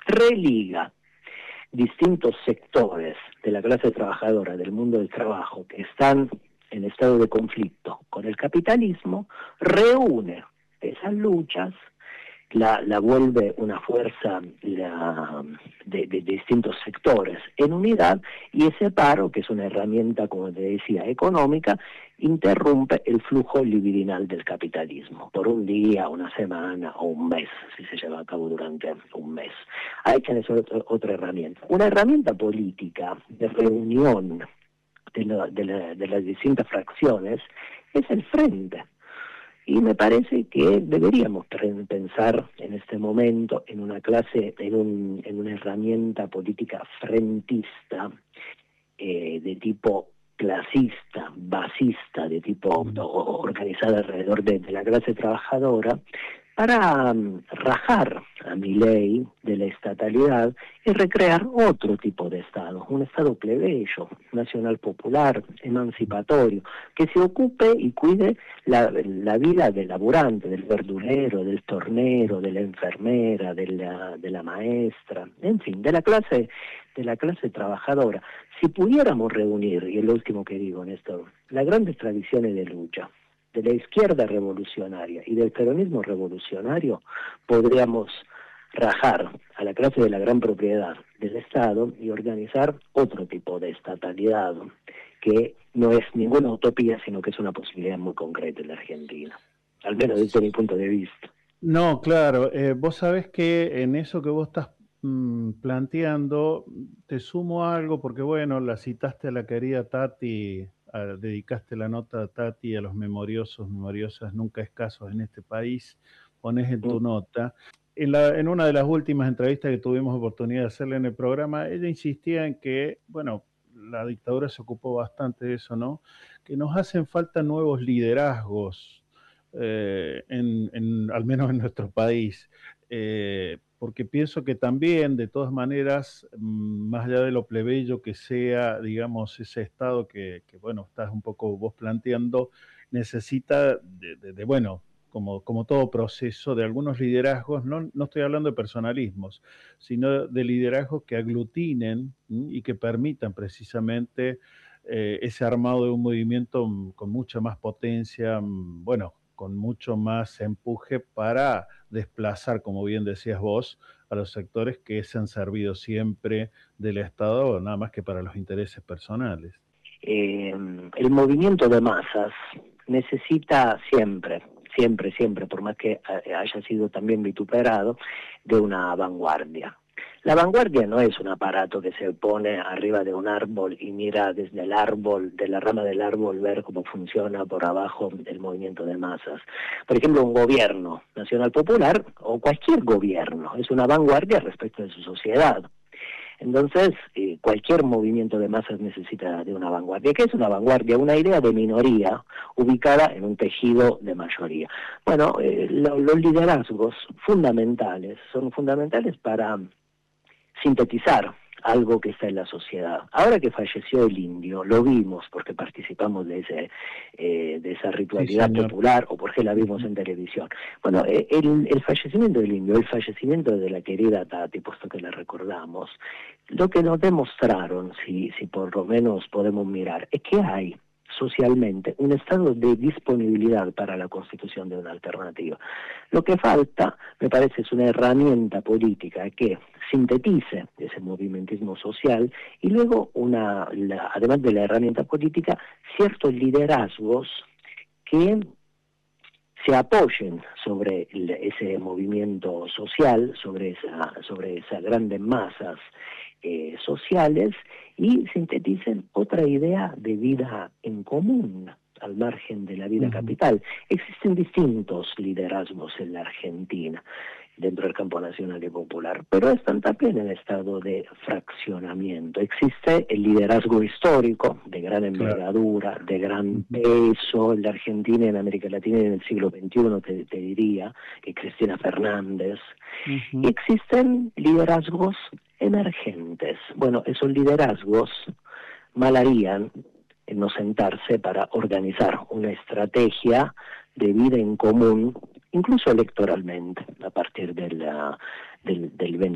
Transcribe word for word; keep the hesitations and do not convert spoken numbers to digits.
religa distintos sectores de la clase trabajadora del mundo del trabajo que están en estado de conflicto con el capitalismo, reúne esas luchas, la, la vuelve una fuerza la, de, de, de distintos sectores en unidad, y ese paro, que es una herramienta, como te decía, económica, interrumpe el flujo libidinal del capitalismo por un día, una semana o un mes, si se lleva a cabo durante un mes. Ahí tenés otra, otra herramienta. Una herramienta política de reunión de, la, de, la, de las distintas fracciones es el frente. Y me parece que deberíamos pensar en este momento en una clase, en, un, en una herramienta política frentista eh, de tipo clasista, basista, de tipo mm. organizada alrededor de, de la clase trabajadora, para um, rajar a Milei de la estatalidad y recrear otro tipo de Estado, un Estado plebeyo, nacional popular, emancipatorio, que se ocupe y cuide la, la vida del laburante, del verdulero, del tornero, de la enfermera, de la, de la maestra, en fin, de la clase, de la clase trabajadora. Si pudiéramos reunir, y es lo último que digo, Néstor, las grandes tradiciones de lucha de la izquierda revolucionaria y del peronismo revolucionario, podríamos rajar a la clase de la gran propiedad del Estado y organizar otro tipo de estatalidad, que no es ninguna utopía, sino que es una posibilidad muy concreta en la Argentina, al menos desde mi punto de vista. No, claro, eh, vos sabés que en eso que vos estás mmm, planteando, te sumo algo, porque bueno, la citaste a la querida Tati, a, dedicaste la nota a Tati, a los memoriosos, memoriosas, nunca escasos en este país, pones en tu nota. En, la, en una de las últimas entrevistas que tuvimos oportunidad de hacerle en el programa, ella insistía en que, bueno, la dictadura se ocupó bastante de eso, ¿no? Que nos hacen falta nuevos liderazgos, eh, en, en, al menos en nuestro país, eh, porque pienso que también, de todas maneras, más allá de lo plebeyo que sea, digamos, ese Estado que, que bueno, estás un poco vos planteando, necesita de, de, de bueno, como, como todo proceso, de algunos liderazgos, no, no estoy hablando de personalismos, sino de liderazgos que aglutinen ¿m? y que permitan precisamente eh, ese armado de un movimiento con mucha más potencia, bueno, con mucho más empuje para desplazar, como bien decías vos, a los sectores que se han servido siempre del Estado, nada más que para los intereses personales. Eh, el movimiento de masas necesita siempre, siempre, siempre, por más que haya sido también vituperado, de una vanguardia. La vanguardia no es un aparato que se pone arriba de un árbol y mira desde el árbol, de la rama del árbol, ver cómo funciona por abajo el movimiento de masas. Por ejemplo, un gobierno nacional popular o cualquier gobierno es una vanguardia respecto de su sociedad. Entonces, eh, cualquier movimiento de masas necesita de una vanguardia. ¿Qué es una vanguardia? Una idea de minoría ubicada en un tejido de mayoría. Bueno, eh, lo, los liderazgos fundamentales son fundamentales para sintetizar algo que está en la sociedad. Ahora que falleció el indio, lo vimos porque participamos de ese eh, de esa ritualidad sí, popular, o porque la vimos en televisión. Bueno, eh, el, el fallecimiento del indio, el fallecimiento de la querida Tati, puesto que la recordamos, lo que nos demostraron, si, si por lo menos podemos mirar, es que hay socialmente un estado de disponibilidad para la constitución de una alternativa. Lo que falta, me parece, es una herramienta política que sintetice ese movimentismo social y luego, una, la, además de la herramienta política, ciertos liderazgos que se apoyen sobre el, ese movimiento social, sobre, esa, sobre esas grandes masas eh, sociales, y sinteticen otra idea de vida en común al margen de la vida uh-huh. capital. Existen distintos liderazgos en la Argentina dentro del campo nacional y popular, pero están también en estado de fraccionamiento. Existe el liderazgo histórico, de gran envergadura, claro. de gran peso en la Argentina y en América Latina y en el siglo veintiuno, te, te diría, que Cristina Fernández. Uh-huh. Y existen liderazgos emergentes. Bueno, esos liderazgos mal harían en no sentarse para organizar una estrategia de vida en común, incluso electoralmente, a partir de la, del, del